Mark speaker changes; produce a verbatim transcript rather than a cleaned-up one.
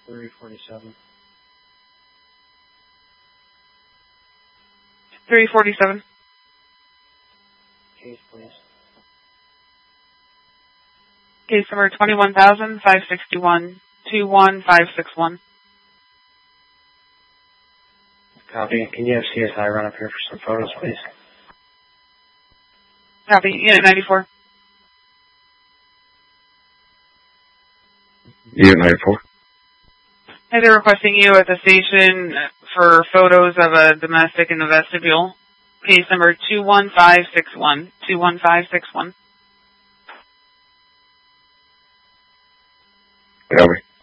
Speaker 1: three forty-seven.
Speaker 2: three forty-seven.
Speaker 1: Case, please.
Speaker 2: Case number twenty-one thousand five hundred sixty-one, two one five six one.
Speaker 1: Copy. Can you have C S I run up here for some photos, please?
Speaker 2: Copy. Unit ninety-four.
Speaker 3: Unit ninety-four.
Speaker 2: Hey, they're requesting you at the station for photos of a domestic in the vestibule. Case number two one five six one. two one five six one.
Speaker 3: Copy.